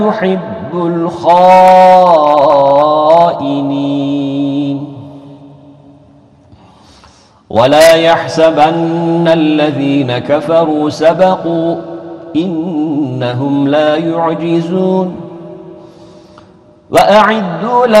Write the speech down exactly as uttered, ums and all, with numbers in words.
يحب الخائنين ولا يحسبن الذين كفروا سبقوا إنهم لا يعجزون وأعدوا